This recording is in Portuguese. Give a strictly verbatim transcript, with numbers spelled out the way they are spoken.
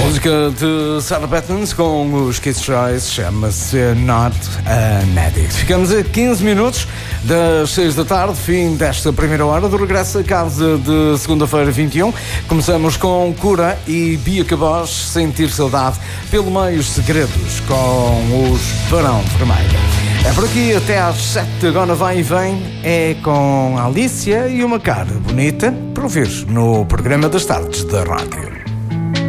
Música de Sarah Battens com os Kids Choice, chama-se Not an Addict. Ficamos a quinze minutos das seis da tarde, fim desta primeira hora do regresso a casa de segunda-feira vinte e um. Começamos com Cura e Bia Cabos, Sentir Saudade, pelo meio os segredos com os Barão Vermelho. É por aqui até às sete, agora vai e vem, é com a Alicia e uma cara bonita para ouvir no programa das tardes da rádio.